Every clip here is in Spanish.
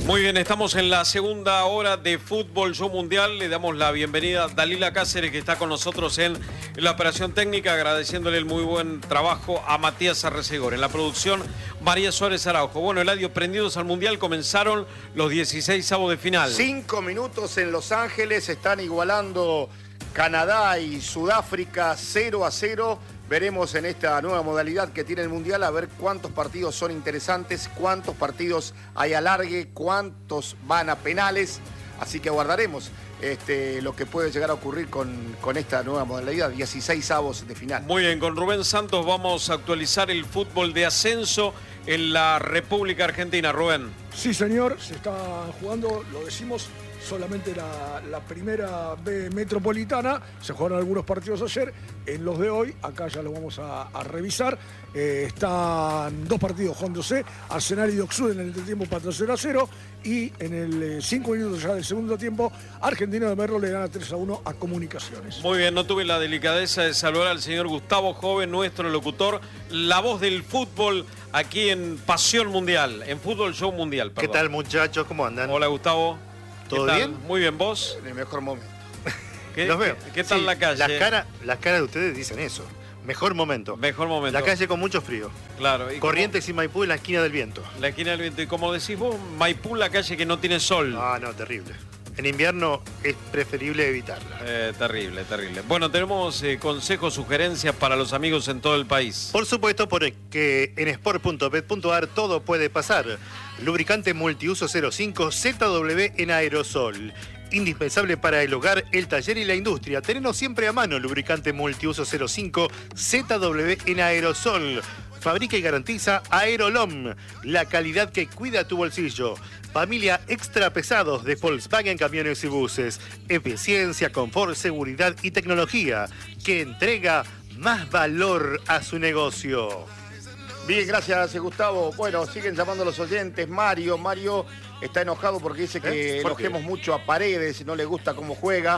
Muy bien, estamos en la segunda hora de Fútbol Show Mundial. Le damos la bienvenida a Dalila Cáceres, que está con nosotros en la operación técnica, agradeciéndole el muy buen trabajo a Matías Arrecegor. En la producción, María Suárez Araujo. Bueno, Eladio, prendidos al Mundial, comenzaron los 16avos de final. 5 minutos en Los Ángeles, están igualando Canadá y Sudáfrica 0-0. Veremos en esta nueva modalidad que tiene el Mundial a ver cuántos partidos son interesantes, cuántos partidos hay alargue, cuántos van a penales. Así que aguardaremos lo que puede llegar a ocurrir con esta nueva modalidad, 16avos de final. Muy bien, con Rubén Santos vamos a actualizar el fútbol de ascenso en la República Argentina. Rubén. Sí, señor, se está jugando, lo decimos, solamente la primera B metropolitana. Se jugaron algunos partidos ayer. En los de hoy, acá ya lo vamos a revisar. Están dos partidos jugándose. Arsenal y Docsud en el entretiempo 4-0. Y en el 5 minutos ya del segundo tiempo, Argentino de Merlo le gana 3-1 a Comunicaciones. Muy bien, no tuve la delicadeza de saludar al señor Gustavo Joven, nuestro locutor, la voz del fútbol aquí en Pasión Mundial, en Fútbol Show Mundial. Perdón. ¿Qué tal, muchachos? ¿Cómo andan? Hola, Gustavo. ¿Todo bien? Muy bien, ¿vos? En el mejor momento. Los veo. ¿Qué tal la calle? Las caras de ustedes dicen eso. Mejor momento. Mejor momento. La calle con mucho frío. Claro. Corrientes y Maipú en la esquina del viento. La esquina del viento. Y como decís vos, Maipú, la calle que no tiene sol. Ah, no, terrible. En invierno es preferible evitarla. Terrible, terrible. Bueno, tenemos consejos, sugerencias para los amigos en todo el país. Por supuesto, porque en sport.bet.ar todo puede pasar. Lubricante multiuso 05 ZW en aerosol. Indispensable para el hogar, el taller y la industria. Tenemos siempre a mano lubricante multiuso 05 ZW en aerosol. Fabrica y garantiza Aerolom, la calidad que cuida tu bolsillo. Familia extra pesados de Volkswagen Camiones y Buses. Eficiencia, confort, seguridad y tecnología que entrega más valor a su negocio. Bien, gracias, Gustavo. Bueno, siguen llamando a los oyentes. Mario está enojado porque dice que enojemos mucho a Paredes, no le gusta cómo juega.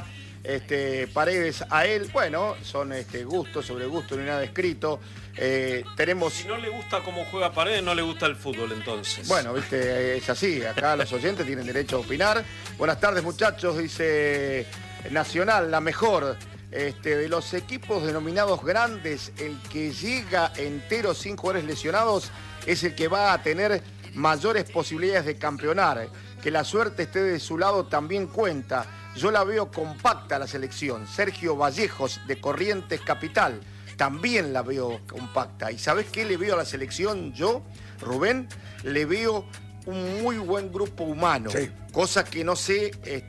Paredes a él, bueno, son gustos sobre gustos, no hay nada escrito. Tenemos... Si no le gusta cómo juega Paredes, no le gusta el fútbol, entonces. Bueno, viste, es así. Acá los oyentes tienen derecho a opinar. Buenas tardes, muchachos, dice Nacional, la mejor. De los equipos denominados grandes, el que llega entero sin jugadores lesionados es el que va a tener mayores posibilidades de campeonar. Que la suerte esté de su lado también cuenta. Yo la veo compacta la selección. Sergio Vallejos, de Corrientes Capital, también la veo compacta. ¿Y sabés qué le veo a la selección yo, Rubén? Le veo un muy buen grupo humano. Sí. Cosa que no sé,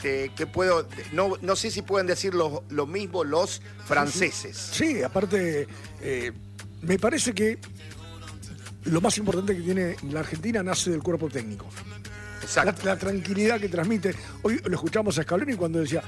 no sé si pueden decir lo mismo los franceses. Sí, aparte, me parece que lo más importante que tiene la Argentina nace del cuerpo técnico. Exacto. La tranquilidad que transmite. Hoy lo escuchamos a Scaloni cuando decía: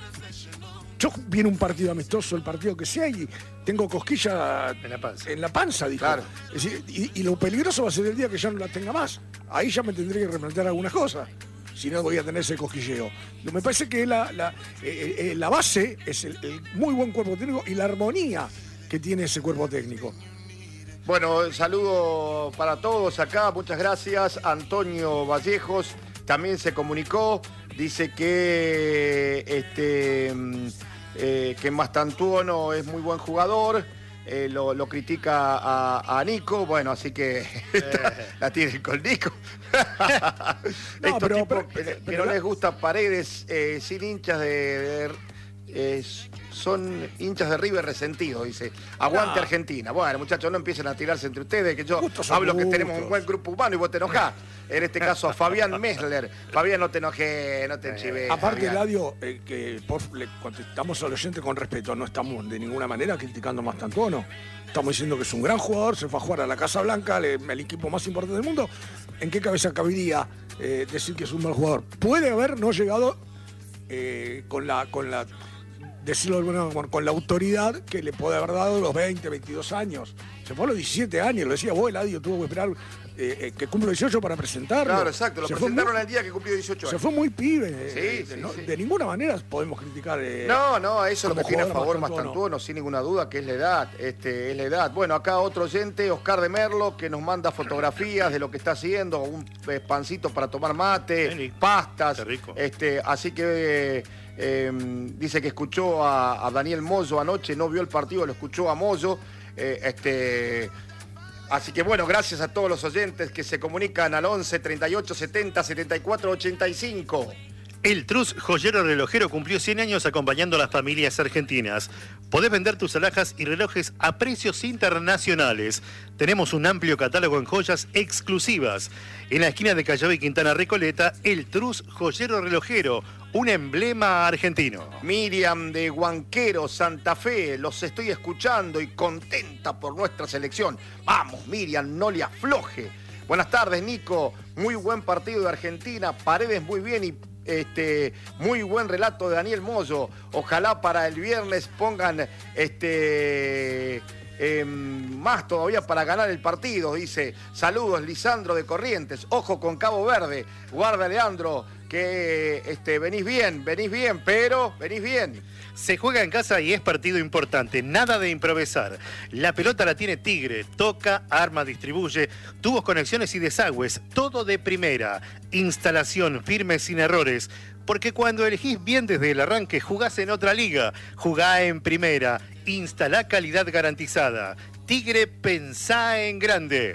yo viene un partido amistoso, el partido que sea, y tengo cosquilla en la panza, dijo. Claro. Es decir, y lo peligroso va a ser el día que ya no la tenga más. Ahí ya me tendré que replantear algunas cosas, si no voy a tener ese cosquilleo. Me parece que la base es el muy buen cuerpo técnico y la armonía que tiene ese cuerpo técnico. Bueno, saludo para todos acá, muchas gracias. Antonio Vallejos también se comunicó, dice que Mastantuono es muy buen jugador, lo critica a Nico, bueno, así que la tiene con Nico. No, pero no les gusta Paredes, sin hinchas son hinchas de River resentidos, dice. Aguante Argentina. Bueno, muchachos, no empiecen a tirarse entre ustedes, que yo hablo que tenemos un buen grupo humano y vos te enojás. En este caso a Fabián Messler. Fabián, no te enojes, no te enchives. Aparte, Eladio, que le contestamos al oyente con respeto, no estamos de ninguna manera criticando a Mastantuono. Estamos diciendo que es un gran jugador, se fue a jugar a la Casa Blanca, el equipo más importante del mundo. ¿En qué cabeza cabería decir que es un mal jugador? Puede haber no llegado decirlo de alguna manera, con la autoridad que le puede haber dado los 20, 22 años. Se fue a los 17 años, lo decía vos, Eladio, tuvo que esperar que cumple 18 para presentarlo. Claro, exacto, lo presentaron el día que cumplió 18 años. Se fue muy pibe. De ninguna manera podemos criticar. No, eso es lo que tiene a favor Mastantuono, sin ninguna duda, que es la edad. Es la edad. Bueno, acá otro oyente, Oscar de Merlo, que nos manda fotografías de lo que está haciendo, un pancito para tomar mate, pastas. Qué rico. Así que dice que escuchó a Daniel Moyo anoche, no vio el partido, lo escuchó a Moyo. Así que bueno, gracias a todos los oyentes que se comunican al 11 38 70 74 85. El Trus Joyero Relojero cumplió 100 años acompañando a las familias argentinas. Podés vender tus alhajas y relojes a precios internacionales. Tenemos un amplio catálogo en joyas exclusivas. En la esquina de Callao y Quintana Recoleta, el Trus Joyero Relojero, un emblema argentino. Miriam de Huanquero, Santa Fe, los estoy escuchando y contenta por nuestra selección. Vamos, Miriam, no le afloje. Buenas tardes, Nico. Muy buen partido de Argentina. Paredes muy bien y muy buen relato de Daniel Moyo. Ojalá para el viernes pongan más todavía para ganar el partido, dice. Saludos, Lisandro de Corrientes. Ojo con Cabo Verde. Guarda, Leandro, que venís bien, pero venís bien. Se juega en casa y es partido importante, nada de improvisar. La pelota la tiene Tigre, toca, arma, distribuye, tubos, conexiones y desagües, todo de primera. Instalación firme sin errores, porque cuando elegís bien desde el arranque jugás en otra liga, jugá en primera, instalá calidad garantizada. Tigre, pensá en grande.